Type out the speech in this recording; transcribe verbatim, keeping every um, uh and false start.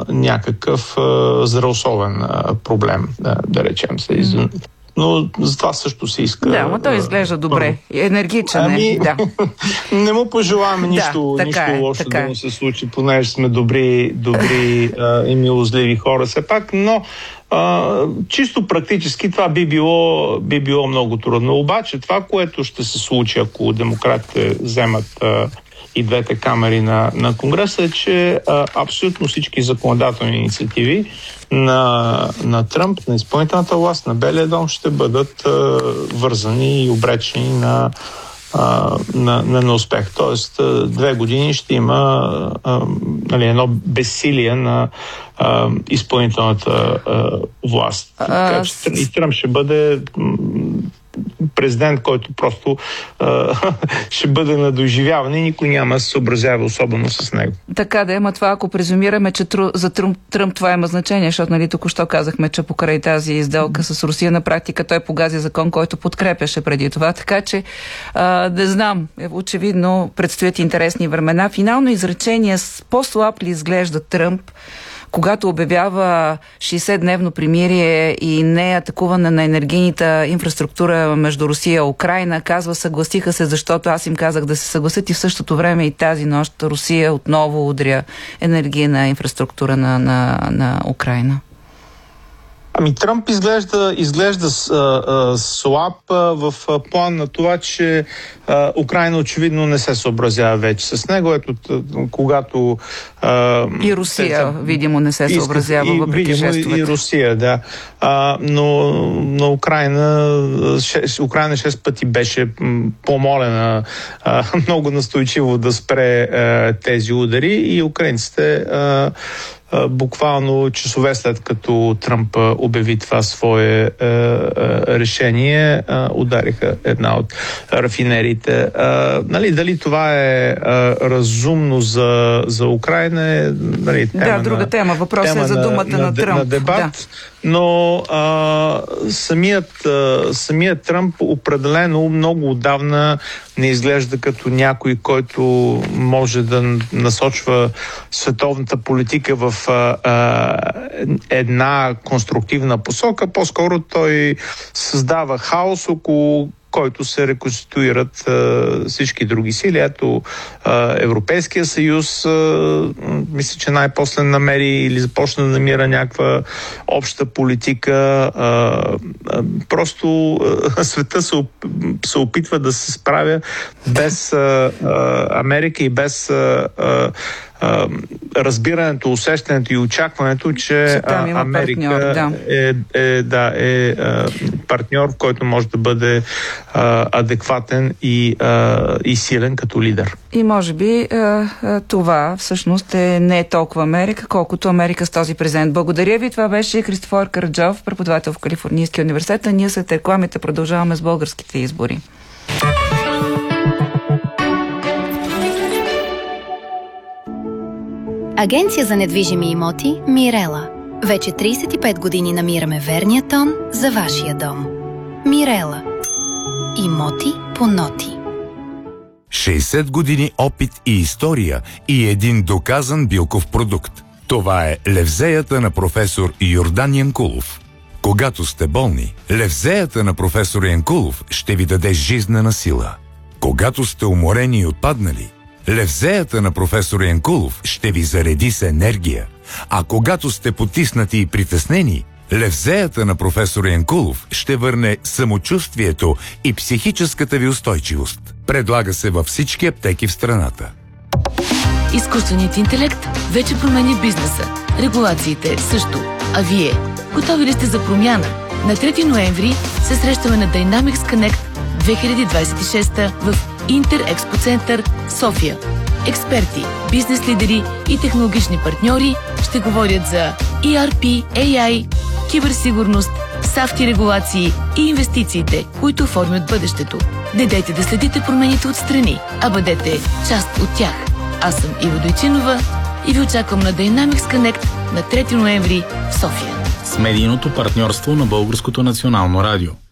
някакъв а, здравословен а, проблем, да, да речем се. Mm. Но за това също се иска... Да, но той изглежда добре. Енергичен ами, е. Да. Не му пожелаваме нищо, да, нищо е, лошо да е. му се случи, понеже сме добри, добри а, и милостливи хора все пак, но а, чисто практически това би било, би било много трудно. Обаче това, което ще се случи, ако демократите вземат а, и двете камери на, на Конгреса, е, че а, абсолютно всички законодателни инициативи на, на Тръмп, на изпълнителната власт, на Белия дом ще бъдат а, вързани и обречени на, а, на, на неуспех. Тоест, а, две години ще има а, нали, едно безсилие на а, изпълнителната а, власт. А, с... И Тръмп ще бъде президент, който просто а, ще бъде на доживяване и никой няма да се съобразява особено с него. Така да, ама това ако презумираме, че тру, за Тръмп, Тръмп това има значение, защото нали току-що казахме, че покрай тази изделка с Русия на практика той погази закон, който подкрепяше преди това, така че а, не знам, очевидно предстоят интересни времена. Финално изречение, по-слаб ли изглежда Тръмп, когато обявява шейсетдневно примирие и не атакуване на енергийната инфраструктура между Русия и Украйна, казва, съгласиха се, защото аз им казах да се съгласят и в същото време и тази нощ Русия отново удря енергийна инфраструктура на, на, на Украйна. Ами Тръмп изглежда, изглежда а, а, слаб а, в а, план на това, че а, Украйна очевидно не се съобразява вече с него. Ето, когато... А, и Русия, те, видимо, не се съобразява, и, въпреки видимо, жестовете. И Русия, да. А, но но Украйна, шест, Украйна шест пъти беше помолена а, много настойчиво да спре а, тези удари и украинците... А, буквално часове след като Тръмп обяви това свое е, е, решение, е, удариха една от рафинериите. Е, нали, дали това е, е разумно за, за Украйна е нали, тема да, друга на, тема. Въпросът е за думата на, на, на Тръмп. На дебат. Да. Но а, самият, а, самият Тръмп определено много отдавна не изглежда като някой, който може да насочва световната политика в а, а, една конструктивна посока. По-скоро той създава хаос около който се реконституират а, всички други сили. Ето а, Европейския съюз а, мисля, че най-после намери или започна да намира някаква обща политика. А, а, просто а, света се, се опитва да се справя без а, а, Америка и без а, а, Uh, разбирането, усещането и очакването, че а, Америка партньор, да. е, е, да, е а, партньор, в който може да бъде а, адекватен и, а, и силен като лидер. И може би а, това всъщност е, не е толкова Америка, колкото Америка с този президент. Благодаря ви. Това беше Христофор Караджов, преподавател в Калифорнийския университет. А ние след рекламите продължаваме с българските избори. Агенция за недвижими имоти Мирела. Вече трийсет и пет години намираме верния тон за вашия дом. Мирела. Имоти по ноти. шейсет години опит и история и един доказан билков продукт. Това е левзеята на професор Йордан Янкулов. Когато сте болни, левзеята на професор Янкулов ще ви даде жизнена сила. Когато сте уморени и отпаднали, левзеята на професор Янкулов ще ви зареди с енергия. А когато сте потиснати и притеснени, левзеята на професор Янкулов ще върне самочувствието и психическата ви устойчивост. Предлага се във всички аптеки в страната. Изкуственият интелект вече променя бизнеса. Регулациите също. А вие? Готови ли сте за промяна? На трети ноември се срещаме на Dynamics Connect две хиляди двадесет и шеста в Интер Експо Център, София. Експерти, бизнес лидери и технологични партньори ще говорят за И Ар Пи, Ей Ай, киберсигурност, сафти регулации и инвестициите, които формят бъдещето. Не дейте да следите промените отстрани, а бъдете част от тях. Аз съм Ива Дойчинова и ви очаквам на Dynamics Connect на трети ноември в София. С медийното партньорство на Българското национално радио.